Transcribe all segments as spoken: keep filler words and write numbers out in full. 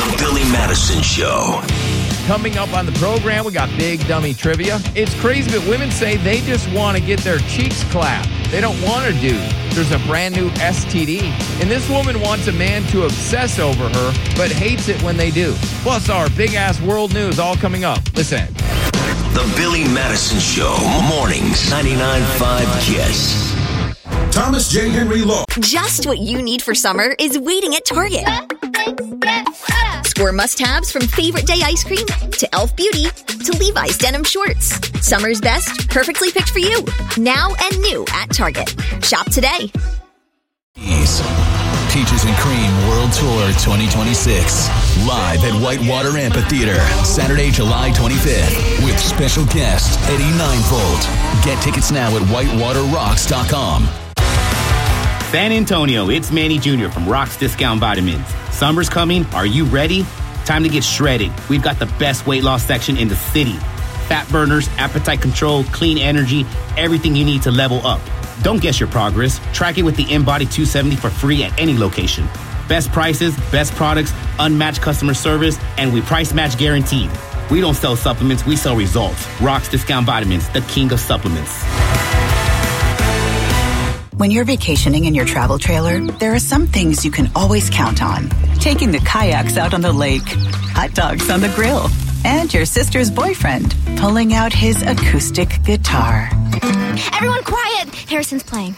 The Billy Madison Show. Coming up on the program, we got big dummy trivia. It's crazy, but women say they just want to get their cheeks clapped. They don't want a dude. There's a brand new S T D. And this woman wants a man to obsess over her, but hates it when they do. Plus, our big-ass world news all coming up. Listen. The Billy Madison Show. Mornings. ninety-nine point five KISS. Thomas J. Henry Law. Just what you need for summer is waiting at Target. Score must-haves from Favorite Day ice cream to Elf Beauty to Levi's denim shorts. Summer's best, perfectly picked for you. Now and new at Target. Shop today. Peaches and Cream World Tour twenty twenty-six. Live at Whitewater Amphitheater, Saturday, July twenty-fifth. With special guest Eddie Ninefold. Get tickets now at whitewater rocks dot com. San Antonio, it's Manny Junior from Rock's Discount Vitamins. Summer's coming. Are you ready? Time to get shredded. We've got the best weight loss section in the city. Fat burners, appetite control, clean energy, everything you need to level up. Don't guess your progress. Track it with the InBody two seventy for free at any location. Best prices, best products, unmatched customer service, and we price match guaranteed. We don't sell supplements, we sell results. Rock's Discount Vitamins, the king of supplements. When you're vacationing in your travel trailer, there are some things you can always count on. Taking the kayaks out on the lake, hot dogs on the grill, and your sister's boyfriend pulling out his acoustic guitar. Everyone quiet! Harrison's playing.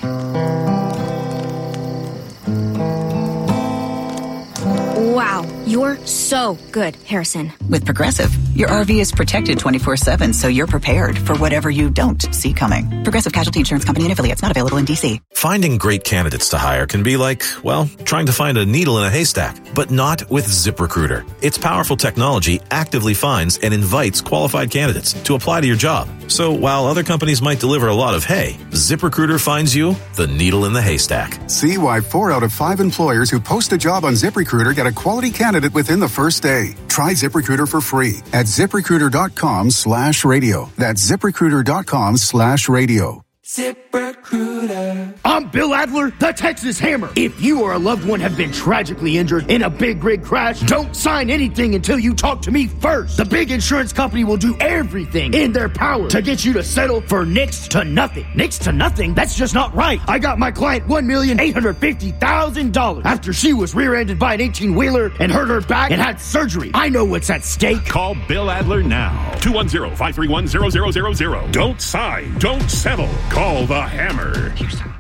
Wow, you're so good, Harrison. With Progressive, your R V is protected twenty-four seven, so you're prepared for whatever you don't see coming. Progressive Casualty Insurance Company and affiliates, not available in D C. Finding great candidates to hire can be like, well, trying to find a needle in a haystack, but not with ZipRecruiter. Its powerful technology actively finds and invites qualified candidates to apply to your job. So while other companies might deliver a lot of hay, ZipRecruiter finds you the needle in the haystack. See why four out of five employers who post a job on ZipRecruiter get a quality candidate within the first day. Try ZipRecruiter for free at ZipRecruiter.com slash radio. That's ZipRecruiter.com slash radio. ZipRecruiter. I'm Bill Adler, the Texas Hammer. If you or a loved one have been tragically injured in a big rig crash, don't sign anything until you talk to me first. The big insurance company will do everything in their power to get you to settle for next to nothing. Next to nothing? That's just not right. I got my client one million eight hundred fifty thousand dollars after she was rear-ended by an eighteen-wheeler and hurt her back and had surgery. I know what's at stake. Call Bill Adler now. two one zero, five three one, zero zero zero zero. Don't sign. Don't settle. Call the Hammer.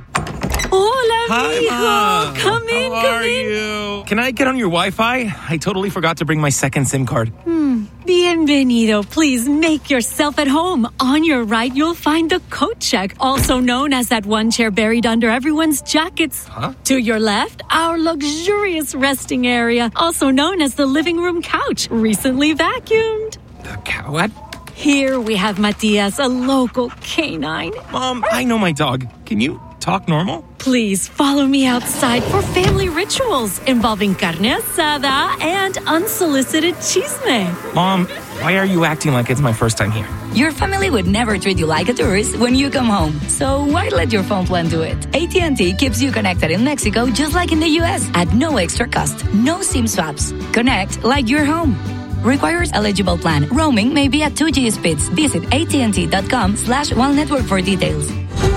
Hola, Hi, mijo. Mom. Come in, How come are in. you? Can I get on your Wi-Fi? I totally forgot to bring my second SIM card. Hmm. Bienvenido. Please make yourself at home. On your right, you'll find the coat check, also known as that one chair buried under everyone's jackets. Huh? To your left, our luxurious resting area, also known as the living room couch, recently vacuumed. The cow? What? Here we have Matias, a local canine. Mom, I know my dog. Can you talk normal? Please follow me outside for family rituals involving carne asada and unsolicited chisme. Mom, why are you acting like it's my first time here? Your family would never treat you like a tourist when you come home. So why let your phone plan do it? A T and T keeps you connected in Mexico just like in the U S at no extra cost. No SIM swaps. Connect like you're home. Requires eligible plan. Roaming may be at two G speeds. Visit att.com slash one network for details.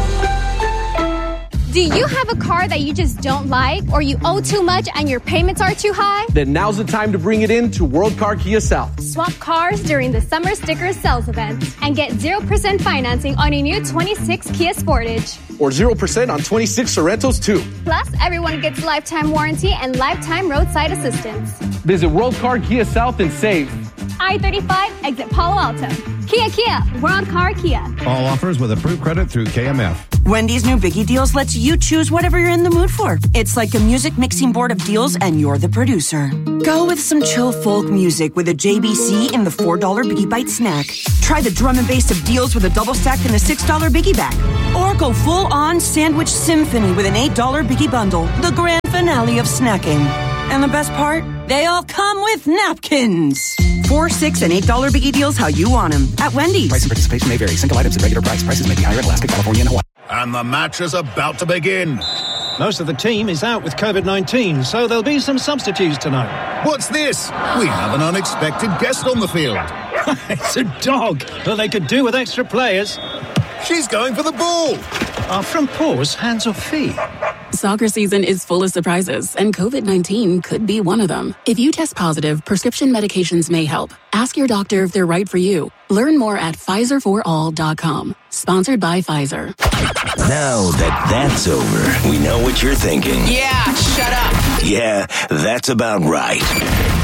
Do you have a car that you just don't like, or you owe too much and your payments are too high? Then now's the time to bring it in to World Car Kia South. Swap cars during the Summer Sticker Sales event and get zero percent financing on a new twenty-six Kia Sportage. Or zero percent on twenty-six Sorrentos, too. Plus, everyone gets lifetime warranty and lifetime roadside assistance. Visit World Car Kia South and save. I thirty-five, exit Palo Alto. Kia, Kia, World Car Kia. All offers with approved credit through K M F. Wendy's new Biggie Deals lets you choose whatever you're in the mood for. It's like a music mixing board of deals, and you're the producer. Go with some chill folk music with a J B C in the four dollar Biggie Bite snack. Try the drum and bass of deals with a double stack in the six dollar Biggie bag. Or go full-on sandwich symphony with an eight dollar Biggie bundle. The grand finale of snacking. And the best part? They all come with napkins. Four, six, and eight dollar Biggie Deals how you want them at Wendy's. Price and participation may vary. Single items at regular price. Prices may be higher in Alaska, California, and Hawaii. And the match is about to begin. Most of the team is out with COVID nineteen, so there'll be some substitutes tonight. What's this? We have an unexpected guest on the field. It's a dog, but they could do with extra players. She's going for the ball. Are front paws hands or feet? Soccer season is full of surprises, and COVID nineteen could be one of them. If you test positive, prescription medications may help. Ask your doctor if they're right for you. Learn more at Pfizer for all dot com. Sponsored by Pfizer. Now that that's over, we know what you're thinking. Yeah, shut up. Yeah, that's about right.